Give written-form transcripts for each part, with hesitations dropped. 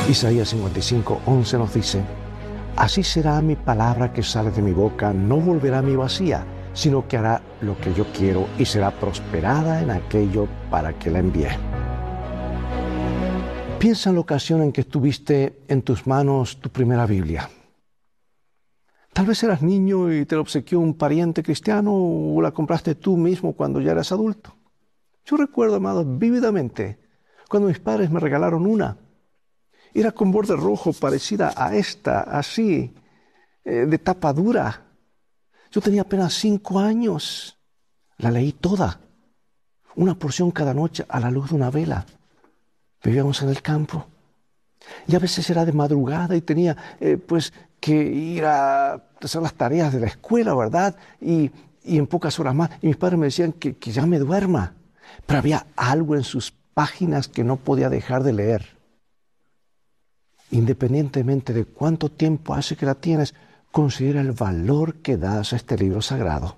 Isaías 55:11 nos dice: así será mi palabra que sale de mi boca, no volverá a mí vacía, sino que hará lo que yo quiero y será prosperada en aquello para que la envíe. Piensa en la ocasión en que tuviste en tus manos tu primera Biblia. Tal vez eras niño y te la obsequió un pariente cristiano o la compraste tú mismo cuando ya eras adulto. Yo recuerdo, amados, vívidamente cuando mis padres me regalaron una. Era con borde rojo, parecida a esta, así, de tapa dura. Yo tenía apenas 5 años. La leí toda, una porción cada noche a la luz de una vela. Vivíamos en el campo. Y a veces era de madrugada y tenía que ir a hacer las tareas de la escuela, ¿verdad? Y en pocas horas más. Y mis padres me decían que ya me duerma. Pero había algo en sus páginas que no podía dejar de leer. Independientemente de cuánto tiempo hace que la tienes, considera el valor que das a este libro sagrado.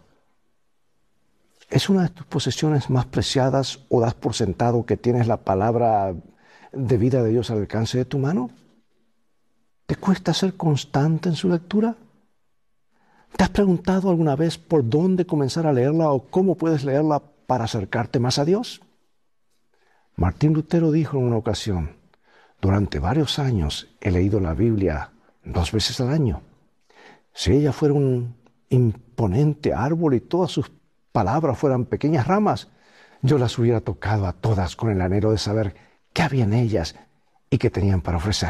¿Es una de tus posesiones más preciadas o das por sentado que tienes la palabra de vida de Dios al alcance de tu mano? ¿Te cuesta ser constante en su lectura? ¿Te has preguntado alguna vez por dónde comenzar a leerla o cómo puedes leerla para acercarte más a Dios? Martín Lutero dijo en una ocasión: durante varios años he leído la Biblia 2 veces al año. Si ella fuera un imponente árbol y todas sus palabras fueran pequeñas ramas, yo las hubiera tocado a todas con el anhelo de saber qué había en ellas y qué tenían para ofrecer.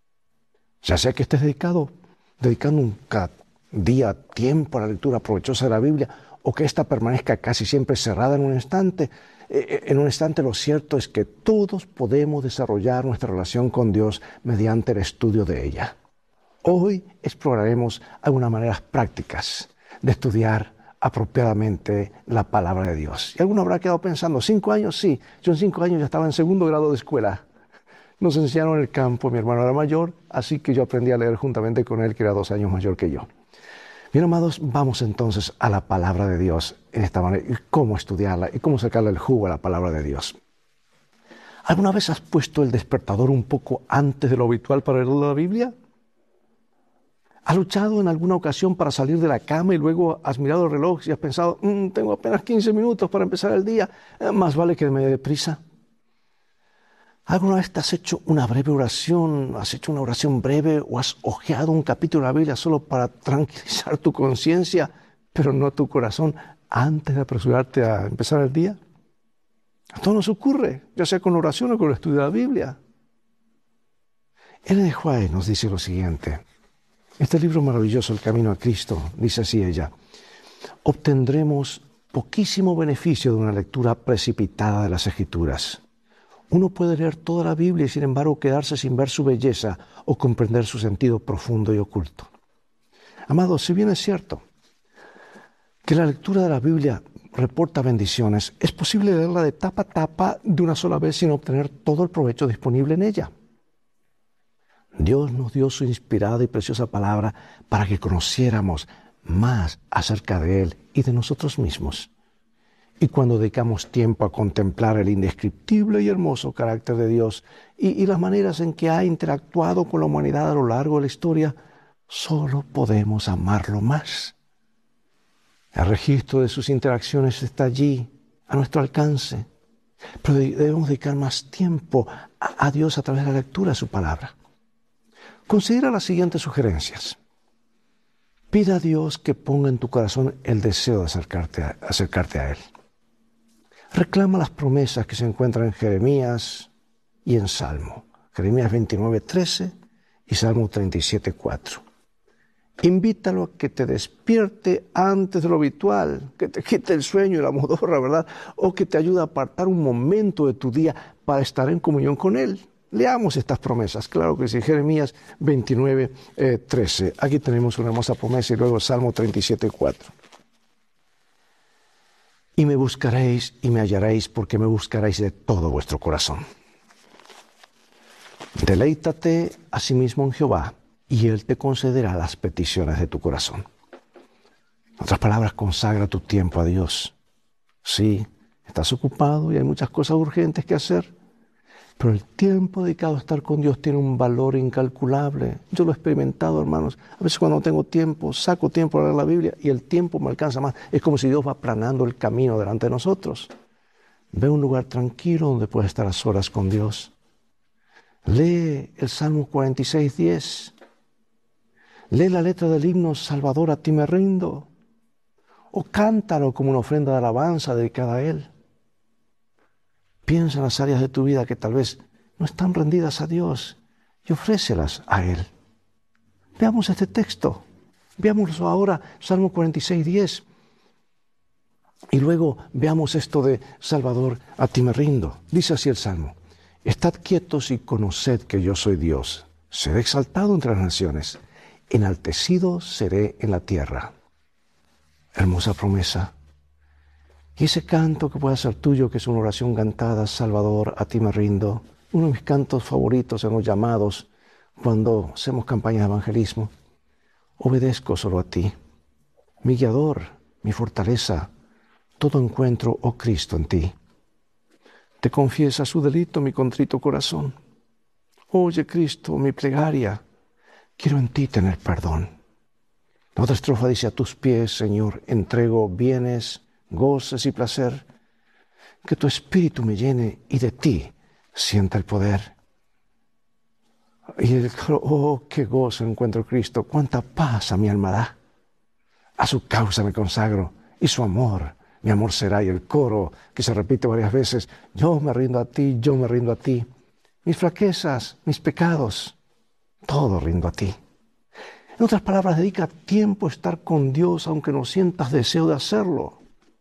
Ya sea que estés dedicando cada día tiempo a la lectura provechosa de la Biblia o que ésta permanezca casi siempre cerrada en un estante, lo cierto es que todos podemos desarrollar nuestra relación con Dios mediante el estudio de ella. Hoy exploraremos algunas maneras prácticas de estudiar apropiadamente la palabra de Dios. Y alguno habrá quedado pensando: 5 años, sí, yo en 5 años ya estaba en 2º grado de escuela. Nos enseñaron en el campo, mi hermano era mayor, así que yo aprendí a leer juntamente con él, que era 2 años mayor que yo. Bien, amados, vamos entonces a la palabra de Dios en esta manera, y cómo estudiarla y cómo sacarle el jugo a la palabra de Dios. ¿Alguna vez has puesto el despertador un poco antes de lo habitual para leer la Biblia? ¿Has luchado en alguna ocasión para salir de la cama y luego has mirado el reloj y has pensado: tengo apenas 15 minutos para empezar el día, más vale que me dé prisa? ¿Alguna vez te has hecho una breve oración, has hecho una oración breve o has hojeado un capítulo de la Biblia solo para tranquilizar tu conciencia, pero no tu corazón, antes de apresurarte a empezar el día? A todos nos ocurre, ya sea con la oración o con el estudio de la Biblia. Ellen White nos dice lo siguiente. Este libro maravilloso, El Camino a Cristo, dice así ella: obtendremos poquísimo beneficio de una lectura precipitada de las Escrituras. Uno puede leer toda la Biblia y sin embargo quedarse sin ver su belleza o comprender su sentido profundo y oculto. Amados, si bien es cierto que la lectura de la Biblia reporta bendiciones, es posible leerla de tapa a tapa de una sola vez sin obtener todo el provecho disponible en ella. Dios nos dio su inspirada y preciosa palabra para que conociéramos más acerca de Él y de nosotros mismos. Y cuando dedicamos tiempo a contemplar el indescriptible y hermoso carácter de Dios y las maneras en que ha interactuado con la humanidad a lo largo de la historia, solo podemos amarlo más. El registro de sus interacciones está allí, a nuestro alcance, pero debemos dedicar más tiempo a Dios a través de la lectura de su palabra. Considera las siguientes sugerencias. Pida a Dios que ponga en tu corazón el deseo de acercarte a Él. Reclama las promesas que se encuentran en Jeremías y en Salmo. Jeremías 29:13 y Salmo 37:4. Invítalo a que te despierte antes de lo habitual, que te quite el sueño y la modorra, ¿verdad? O que te ayude a apartar un momento de tu día para estar en comunión con Él. Leamos estas promesas, claro que sí. Jeremías 29:13. Aquí tenemos una hermosa promesa y luego Salmo 37:4. Y me buscaréis y me hallaréis, porque me buscaréis de todo vuestro corazón. Deleítate asimismo en Jehová, y Él te concederá las peticiones de tu corazón. En otras palabras, consagra tu tiempo a Dios. Sí, estás ocupado y hay muchas cosas urgentes que hacer. Pero el tiempo dedicado a estar con Dios tiene un valor incalculable. Yo lo he experimentado, hermanos. A veces cuando no tengo tiempo, saco tiempo para leer la Biblia y el tiempo me alcanza más. Es como si Dios va aplanando el camino delante de nosotros. Ve un lugar tranquilo donde puedes estar a solas con Dios. Lee el Salmo 46:10. Lee la letra del himno Salvador, a ti me rindo. O cántalo como una ofrenda de alabanza dedicada a Él. Piensa en las áreas de tu vida que tal vez no están rendidas a Dios y ofrécelas a Él. Veamos este texto. Veámoslo ahora, Salmo 46:10. Y luego veamos esto de Salvador, a ti me rindo. Dice así el Salmo: Estad quietos y conoced que yo soy Dios. Seré exaltado entre las naciones. Enaltecido seré en la tierra. Hermosa promesa. Y ese canto que pueda ser tuyo, que es una oración cantada, Salvador, a ti me rindo, uno de mis cantos favoritos en los llamados cuando hacemos campañas de evangelismo. Obedezco solo a ti, mi guiador, mi fortaleza, todo encuentro, oh Cristo, en ti. Te confiesa su delito mi contrito corazón. Oye, Cristo, mi plegaria, quiero en ti tener perdón. La otra estrofa dice: a tus pies, Señor, entrego bienes, goces y placer, que tu espíritu me llene y de ti sienta el poder. Y oh, qué gozo encuentro Cristo, cuánta paz a mi alma da. A su causa me consagro y su amor, mi amor será. Y el coro que se repite varias veces: yo me rindo a ti, yo me rindo a ti. Mis flaquezas, mis pecados, todo rindo a ti. En otras palabras, dedica tiempo a estar con Dios aunque no sientas deseo de hacerlo.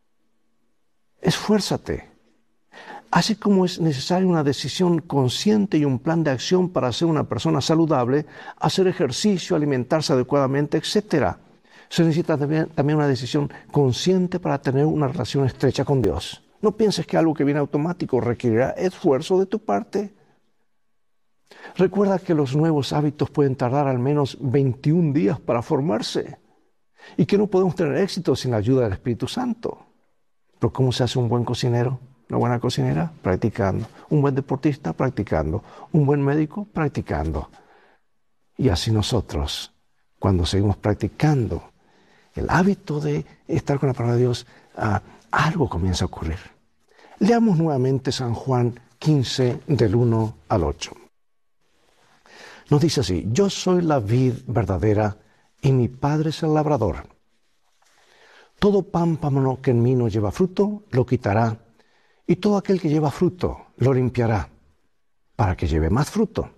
Esfuérzate. Así como es necesaria una decisión consciente y un plan de acción para ser una persona saludable, hacer ejercicio, alimentarse adecuadamente, etc., se necesita también una decisión consciente para tener una relación estrecha con Dios. No pienses que algo que viene automático requerirá esfuerzo de tu parte. Recuerda que los nuevos hábitos pueden tardar al menos 21 días para formarse y que no podemos tener éxito sin la ayuda del Espíritu Santo. Pero ¿cómo se hace un buen cocinero? Una buena cocinera, practicando. Un buen deportista, practicando. Un buen médico, practicando. Y así nosotros, cuando seguimos practicando el hábito de estar con la palabra de Dios, algo comienza a ocurrir. Leamos nuevamente San Juan 15, del 1 al 8. Nos dice así: yo soy la vid verdadera y mi Padre es el labrador. Todo pámpano que en mí no lleva fruto, lo quitará, y todo aquel que lleva fruto, lo limpiará, para que lleve más fruto.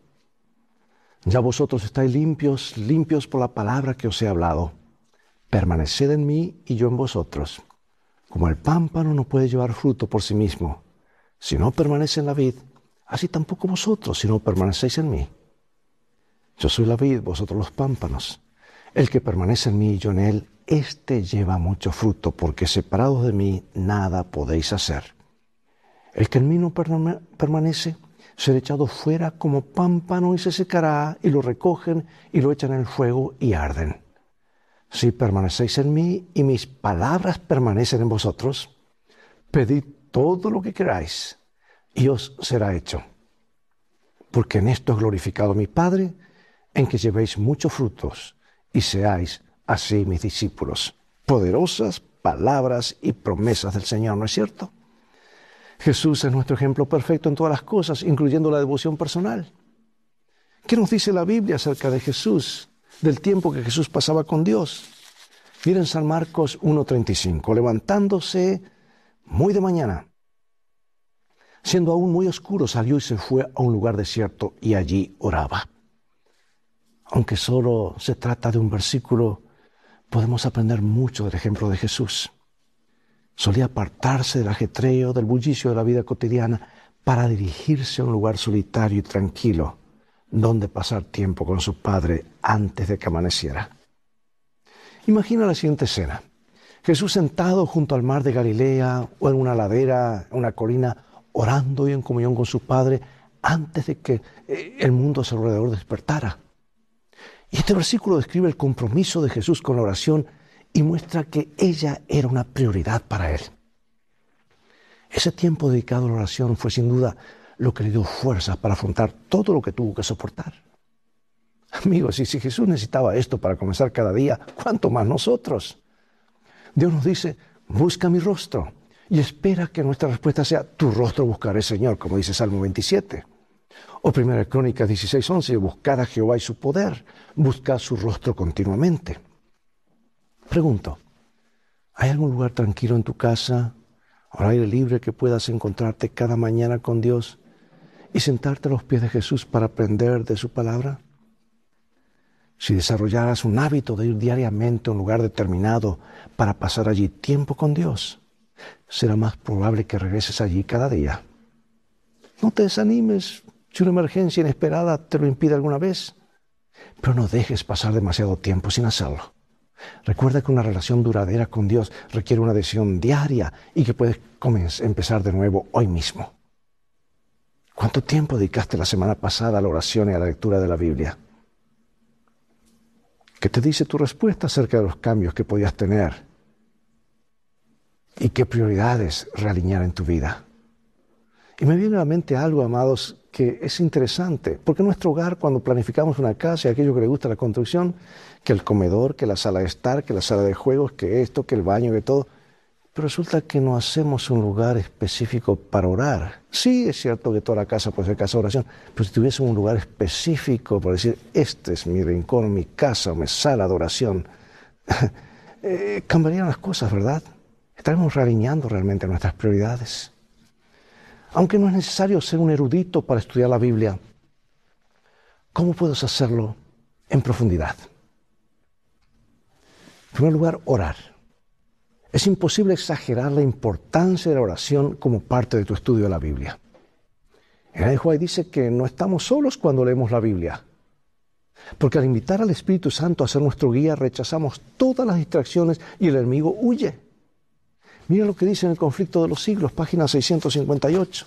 Ya vosotros estáis limpios por la palabra que os he hablado. Permaneced en mí y yo en vosotros. Como el pámpano no puede llevar fruto por sí mismo, si no permanece en la vid, así tampoco vosotros, si no permanecéis en mí. Yo soy la vid, vosotros los pámpanos. El que permanece en mí y yo en él, éste lleva mucho fruto, porque separados de mí nada podéis hacer. El que en mí no permanece, será echado fuera como pámpano y se secará, y lo recogen y lo echan en el fuego y arden. Si permanecéis en mí y mis palabras permanecen en vosotros, pedid todo lo que queráis y os será hecho. Porque en esto es glorificado mi Padre, en que llevéis muchos frutos y seáis así mis discípulos. Poderosas palabras y promesas del Señor, ¿no es cierto? Jesús es nuestro ejemplo perfecto en todas las cosas, incluyendo la devoción personal. ¿Qué nos dice la Biblia acerca de Jesús, del tiempo que Jesús pasaba con Dios? Miren San Marcos 1:35. Levantándose muy de mañana, siendo aún muy oscuro, salió y se fue a un lugar desierto y allí oraba. Aunque solo se trata de un versículo, podemos aprender mucho del ejemplo de Jesús. Solía apartarse del ajetreo, del bullicio de la vida cotidiana para dirigirse a un lugar solitario y tranquilo, donde pasar tiempo con su Padre antes de que amaneciera. Imagina la siguiente escena: Jesús sentado junto al mar de Galilea o en una ladera, en una colina, orando y en comunión con su Padre antes de que el mundo a su alrededor despertara. Y este versículo describe el compromiso de Jesús con la oración y muestra que ella era una prioridad para él. Ese tiempo dedicado a la oración fue sin duda lo que le dio fuerzas para afrontar todo lo que tuvo que soportar. Amigos, y si Jesús necesitaba esto para comenzar cada día, ¿cuánto más nosotros? Dios nos dice, busca mi rostro, y espera que nuestra respuesta sea, tu rostro buscaré, Señor, como dice Salmo 27. O 1 Crónicas 16:11, buscad a Jehová y su poder, buscad su rostro continuamente. Pregunto, ¿hay algún lugar tranquilo en tu casa, al aire libre, que puedas encontrarte cada mañana con Dios y sentarte a los pies de Jesús para aprender de su palabra? Si desarrollaras un hábito de ir diariamente a un lugar determinado para pasar allí tiempo con Dios, será más probable que regreses allí cada día. No te desanimes si una emergencia inesperada te lo impide alguna vez, pero no dejes pasar demasiado tiempo sin hacerlo. Recuerda que una relación duradera con Dios requiere una decisión diaria y que puedes empezar de nuevo hoy mismo. ¿Cuánto tiempo dedicaste la semana pasada a la oración y a la lectura de la Biblia? ¿Qué te dice tu respuesta acerca de los cambios que podías tener? ¿Y qué prioridades realinear en tu vida? Y me viene a la mente algo, amados, que es interesante, porque en nuestro hogar, cuando planificamos una casa y aquello que le gusta la construcción, que el comedor, que la sala de estar, que la sala de juegos, que esto, que el baño, que todo, pero resulta que no hacemos un lugar específico para orar. Sí, es cierto que toda la casa puede ser casa de oración, pero si tuviésemos un lugar específico para decir, este es mi rincón, mi casa, mi sala de oración, cambiarían las cosas, ¿verdad? Estaremos realineando realmente nuestras prioridades. Aunque no es necesario ser un erudito para estudiar la Biblia, ¿cómo puedes hacerlo en profundidad? En primer lugar, orar. Es imposible exagerar la importancia de la oración como parte de tu estudio de la Biblia. Ellen White dice que no estamos solos cuando leemos la Biblia, porque al invitar al Espíritu Santo a ser nuestro guía, rechazamos todas las distracciones y el enemigo huye. Mira lo que dice en el Conflicto de los Siglos, página 658.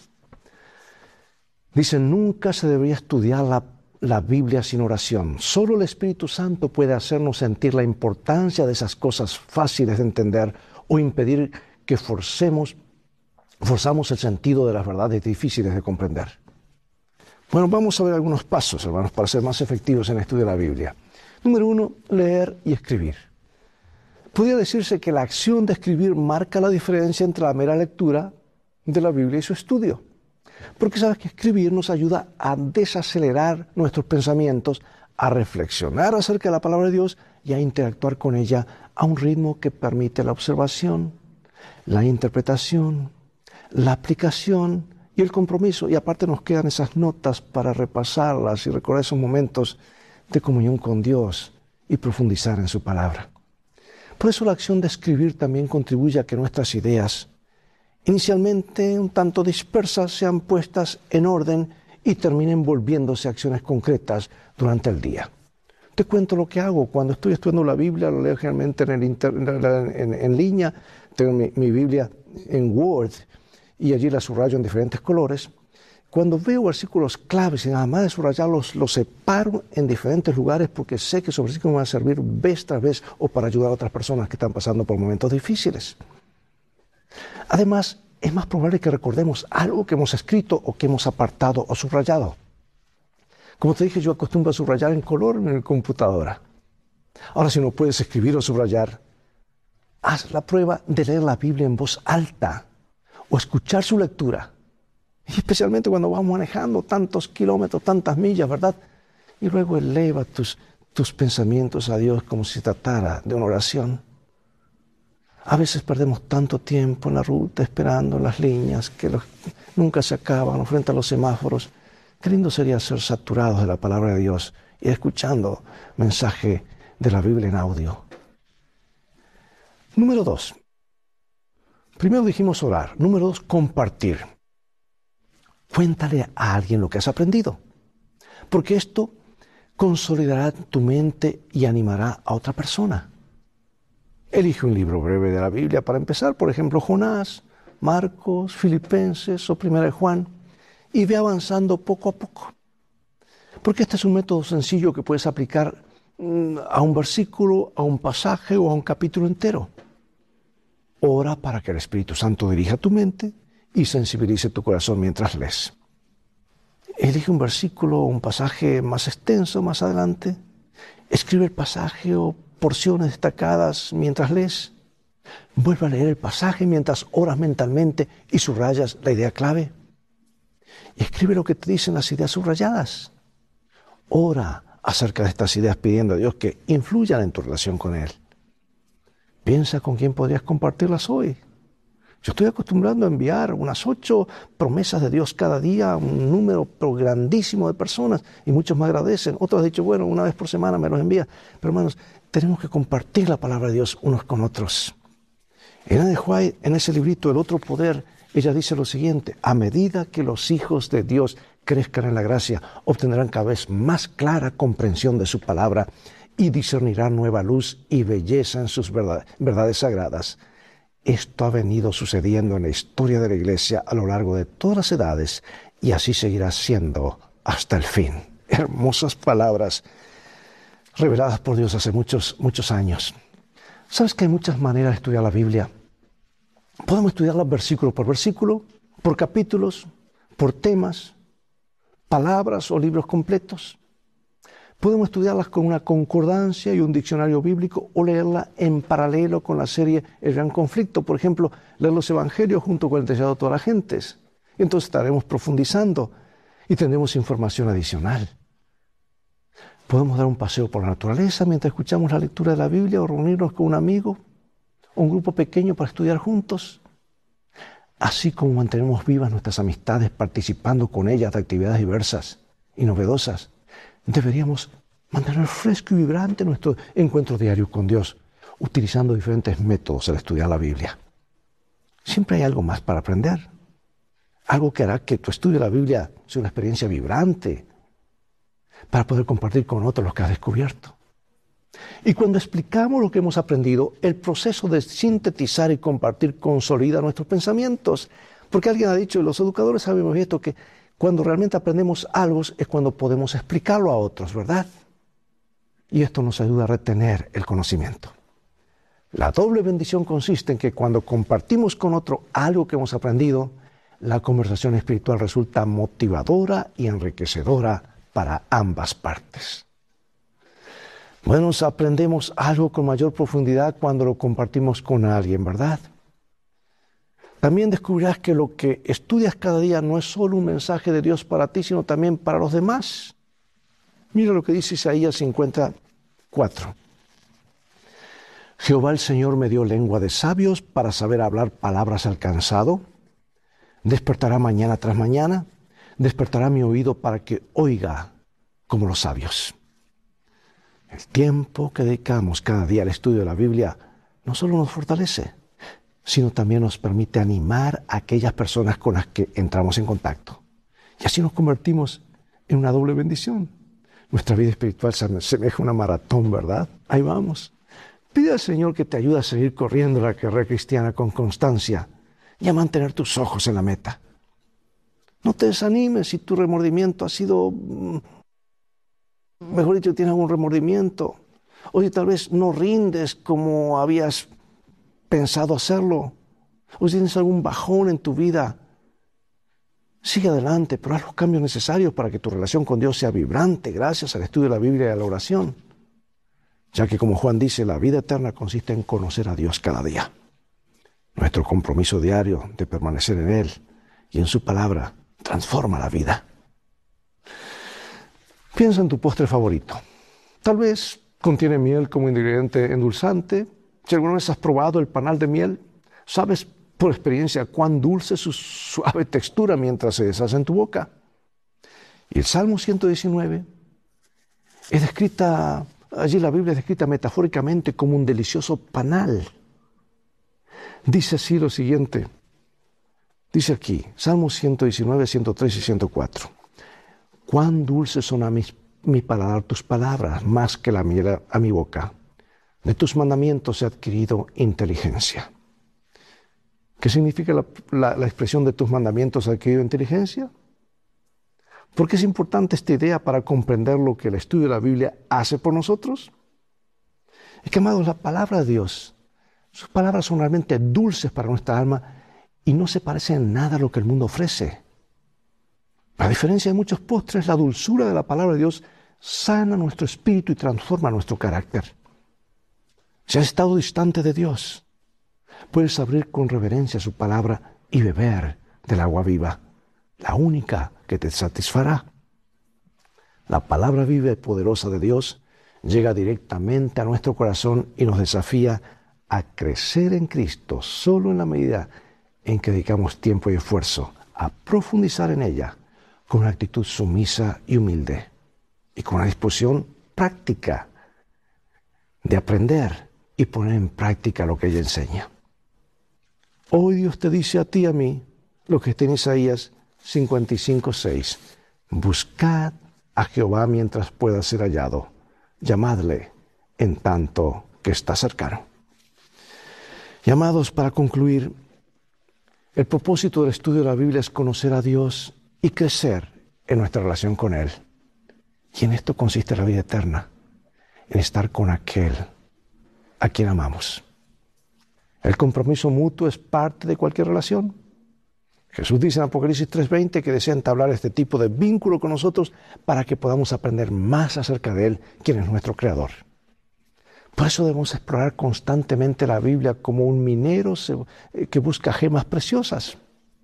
Dice, nunca se debería estudiar la Biblia sin oración. Solo el Espíritu Santo puede hacernos sentir la importancia de esas cosas fáciles de entender o impedir que forzamos el sentido de las verdades difíciles de comprender. Bueno, vamos a ver algunos pasos, hermanos, para ser más efectivos en el estudio de la Biblia. Número 1, leer y escribir. Podría decirse que la acción de escribir marca la diferencia entre la mera lectura de la Biblia y su estudio. Porque sabes que escribir nos ayuda a desacelerar nuestros pensamientos, a reflexionar acerca de la palabra de Dios y a interactuar con ella a un ritmo que permite la observación, la interpretación, la aplicación y el compromiso. Y aparte nos quedan esas notas para repasarlas y recordar esos momentos de comunión con Dios y profundizar en su palabra. Por eso la acción de escribir también contribuye a que nuestras ideas, inicialmente un tanto dispersas, sean puestas en orden y terminen volviéndose acciones concretas durante el día. Te cuento lo que hago. Cuando estoy estudiando la Biblia, lo leo generalmente en línea, tengo mi Biblia en Word y allí la subrayo en diferentes colores. Cuando veo versículos claves y nada más de subrayarlos, los separo en diferentes lugares porque sé que esos versículos me van a servir vez tras vez o para ayudar a otras personas que están pasando por momentos difíciles. Además, es más probable que recordemos algo que hemos escrito o que hemos apartado o subrayado. Como te dije, yo acostumbro a subrayar en color en mi computadora. Ahora, si no puedes escribir o subrayar, haz la prueba de leer la Biblia en voz alta o escuchar su lectura. Y especialmente cuando vas manejando tantos kilómetros, tantas millas, ¿verdad? Y luego eleva tus pensamientos a Dios como si se tratara de una oración. A veces perdemos tanto tiempo en la ruta esperando las líneas que nunca se acaban o frente a los semáforos. Qué lindo sería ser saturados de la palabra de Dios y escuchando mensaje de la Biblia en audio. Número 2. Primero dijimos orar. Número 2, compartir. Cuéntale a alguien lo que has aprendido, porque esto consolidará tu mente y animará a otra persona. Elige un libro breve de la Biblia para empezar, por ejemplo, Jonás, Marcos, Filipenses o 1 de Juan, y ve avanzando poco a poco. Porque este es un método sencillo que puedes aplicar a un versículo, a un pasaje o a un capítulo entero. Ora para que el Espíritu Santo dirija tu mente y sensibilice tu corazón mientras lees. Elige un versículo o un pasaje más extenso más adelante. Escribe el pasaje o porciones destacadas mientras lees. Vuelve a leer el pasaje mientras oras mentalmente y subrayas la idea clave. Y escribe lo que te dicen las ideas subrayadas. Ora acerca de estas ideas pidiendo a Dios que influyan en tu relación con Él. Piensa con quién podrías compartirlas hoy. Yo estoy acostumbrando a enviar unas 8 promesas de Dios cada día, un número pero grandísimo de personas, y muchos me agradecen. Otros han dicho, bueno, una vez por semana me los envía. Pero hermanos, tenemos que compartir la palabra de Dios unos con otros. Ellen G. White, en ese librito, El otro poder, ella dice lo siguiente: a medida que los hijos de Dios crezcan en la gracia, obtendrán cada vez más clara comprensión de su palabra y discernirán nueva luz y belleza en sus verdades sagradas. Esto ha venido sucediendo en la historia de la Iglesia a lo largo de todas las edades y así seguirá siendo hasta el fin. Hermosas palabras reveladas por Dios hace muchos años. ¿Sabes que hay muchas maneras de estudiar la Biblia? Podemos estudiarla versículo por versículo, por capítulos, por temas, palabras o libros completos. Podemos estudiarlas con una concordancia y un diccionario bíblico o leerla en paralelo con la serie El Gran Conflicto. Por ejemplo, leer los Evangelios junto con el Tellado de todas las gentes. Entonces estaremos profundizando y tendremos información adicional. Podemos dar un paseo por la naturaleza mientras escuchamos la lectura de la Biblia o reunirnos con un amigo o un grupo pequeño para estudiar juntos. Así como mantenemos vivas nuestras amistades participando con ellas de actividades diversas y novedosas, deberíamos mantener fresco y vibrante nuestro encuentro diario con Dios, utilizando diferentes métodos al estudiar la Biblia. Siempre hay algo más para aprender, algo que hará que tu estudio de la Biblia sea una experiencia vibrante, para poder compartir con otros lo que has descubierto. Y cuando explicamos lo que hemos aprendido, el proceso de sintetizar y compartir consolida nuestros pensamientos. Porque alguien ha dicho, los educadores sabemos esto, que cuando realmente aprendemos algo es cuando podemos explicarlo a otros, ¿verdad? Y esto nos ayuda a retener el conocimiento. La doble bendición consiste en que cuando compartimos con otro algo que hemos aprendido, la conversación espiritual resulta motivadora y enriquecedora para ambas partes. Bueno, aprendemos algo con mayor profundidad cuando lo compartimos con alguien, ¿verdad? También descubrirás que lo que estudias cada día no es solo un mensaje de Dios para ti, sino también para los demás. Mira lo que dice Isaías 54. Jehová el Señor me dio lengua de sabios para saber hablar palabras al cansado. Despertará mañana tras mañana, despertará mi oído para que oiga como los sabios. El tiempo que dedicamos cada día al estudio de la Biblia no solo nos fortalece, sino también nos permite animar a aquellas personas con las que entramos en contacto. Y así nos convertimos en una doble bendición. Nuestra vida espiritual se asemeja a una maratón, ¿verdad? Ahí vamos. Pide al Señor que te ayude a seguir corriendo la carrera cristiana con constancia y a mantener tus ojos en la meta. No te desanimes si tu remordimiento ha sido, mejor dicho, tienes algún remordimiento, o si tal vez no rindes como habías pensado hacerlo, o si tienes algún bajón en tu vida. Sigue adelante, pero haz los cambios necesarios para que tu relación con Dios sea vibrante gracias al estudio de la Biblia y a la oración. Ya que, como Juan dice, la vida eterna consiste en conocer a Dios cada día. Nuestro compromiso diario de permanecer en Él y en su palabra transforma la vida. Piensa en tu postre favorito. Tal vez contiene miel como ingrediente endulzante. Si alguna vez has probado el panal de miel, sabes por experiencia cuán dulce es su suave textura mientras se deshace en tu boca. Y el Salmo 119 es descrita, allí la Biblia es descrita metafóricamente como un delicioso panal. Dice así lo siguiente, dice aquí, Salmo 119, 103 y 104. Cuán dulces son a mi paladar tus palabras, más que la miel a mi boca. De tus mandamientos he adquirido inteligencia. ¿Qué significa la expresión de tus mandamientos he adquirido inteligencia? ¿Por qué es importante esta idea para comprender lo que el estudio de la Biblia hace por nosotros? Es que, amados, la palabra de Dios, sus palabras son realmente dulces para nuestra alma y no se parecen en nada a lo que el mundo ofrece. A diferencia de muchos postres, la dulzura de la palabra de Dios sana nuestro espíritu y transforma nuestro carácter. Si has estado distante de Dios, puedes abrir con reverencia su palabra y beber del agua viva, la única que te satisfará. La palabra viva y poderosa de Dios llega directamente a nuestro corazón y nos desafía a crecer en Cristo solo en la medida en que dedicamos tiempo y esfuerzo a profundizar en ella con una actitud sumisa y humilde y con una disposición práctica de aprender y poner en práctica lo que ella enseña. Hoy Dios te dice a ti y a mí lo que está en Isaías 55:6. Buscad a Jehová mientras pueda ser hallado. Llamadle en tanto que está cercano. Y amados, para concluir, el propósito del estudio de la Biblia es conocer a Dios y crecer en nuestra relación con Él. Y en esto consiste la vida eterna, en estar con aquel a quien amamos. El compromiso mutuo es parte de cualquier relación. Jesús dice en Apocalipsis 3:20 que desea entablar este tipo de vínculo con nosotros para que podamos aprender más acerca de Él, quien es nuestro Creador. Por eso debemos explorar constantemente la Biblia como un minero que busca gemas preciosas.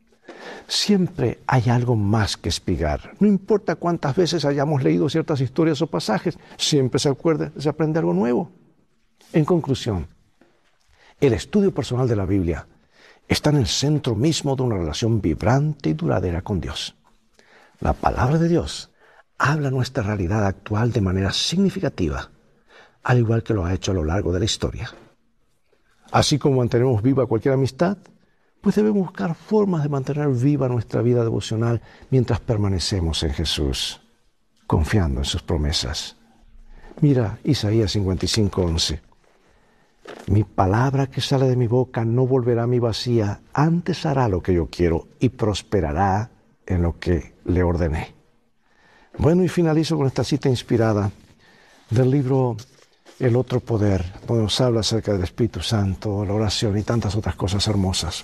Siempre hay algo más que espigar. No importa cuántas veces hayamos leído ciertas historias o pasajes, siempre se aprende algo nuevo. En conclusión, el estudio personal de la Biblia está en el centro mismo de una relación vibrante y duradera con Dios. La palabra de Dios habla nuestra realidad actual de manera significativa, al igual que lo ha hecho a lo largo de la historia. Así como mantenemos viva cualquier amistad, pues debemos buscar formas de mantener viva nuestra vida devocional mientras permanecemos en Jesús, confiando en sus promesas. Mira Isaías 55:11. Mi palabra que sale de mi boca no volverá a mí vacía, antes hará lo que yo quiero y prosperará en lo que le ordené. Bueno, y finalizo con esta cita inspirada del libro El otro poder, donde nos habla acerca del Espíritu Santo, la oración y tantas otras cosas hermosas.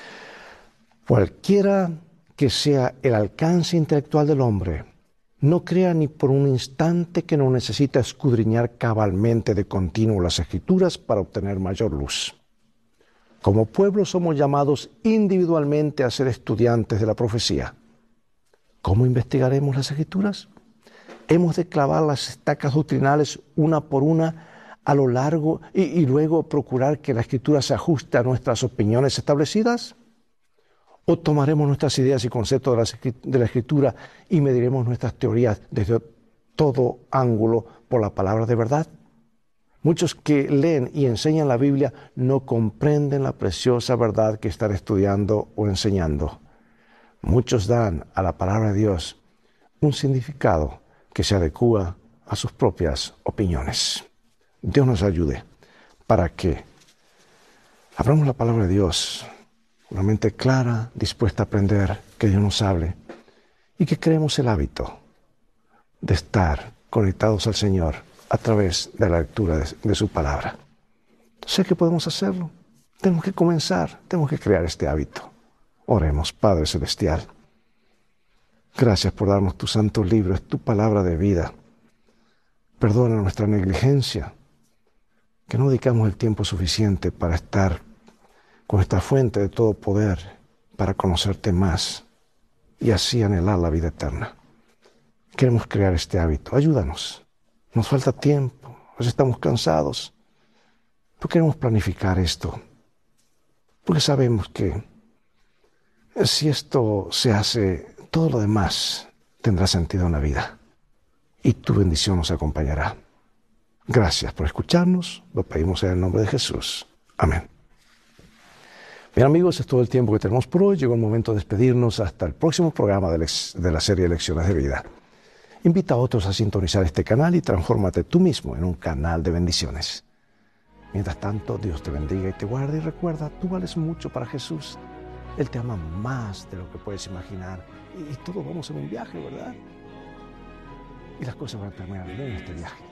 Cualquiera que sea el alcance intelectual del hombre, no crea ni por un instante que no necesita escudriñar cabalmente de continuo las Escrituras para obtener mayor luz. Como pueblo somos llamados individualmente a ser estudiantes de la profecía. ¿Cómo investigaremos las Escrituras? Hemos de clavar las estacas doctrinales una por una a lo largo y luego procurar que la Escritura se ajuste a nuestras opiniones establecidas. ¿O tomaremos nuestras ideas y conceptos de la Escritura y mediremos nuestras teorías desde todo ángulo por la palabra de verdad? Muchos que leen y enseñan la Biblia no comprenden la preciosa verdad que están estudiando o enseñando. Muchos dan a la palabra de Dios un significado que se adecúa a sus propias opiniones. Dios nos ayude para que abramos la palabra de Dios, una mente clara, dispuesta a aprender, que Dios nos hable y que creemos el hábito de estar conectados al Señor a través de la lectura de su palabra. Sé que podemos hacerlo. Tenemos que comenzar, tenemos que crear este hábito. Oremos, Padre Celestial. Gracias por darnos tu santo libro, es tu palabra de vida. Perdona nuestra negligencia, que no dedicamos el tiempo suficiente para estar con esta fuente de todo poder, para conocerte más y así anhelar la vida eterna. Queremos crear este hábito. Ayúdanos. Nos falta tiempo, a veces estamos cansados. Pero queremos planificar esto, porque sabemos que si esto se hace, todo lo demás tendrá sentido en la vida y tu bendición nos acompañará. Gracias por escucharnos, lo pedimos en el nombre de Jesús. Amén. Bien amigos, es todo el tiempo que tenemos por hoy. Llegó el momento de despedirnos hasta el próximo programa de la serie Lecciones de Vida. Invita a otros a sintonizar este canal y transfórmate tú mismo en un canal de bendiciones. Mientras tanto, Dios te bendiga y te guarde y recuerda, tú vales mucho para Jesús. Él te ama más de lo que puedes imaginar y todos vamos en un viaje, ¿verdad? Y las cosas van a terminar bien en este viaje.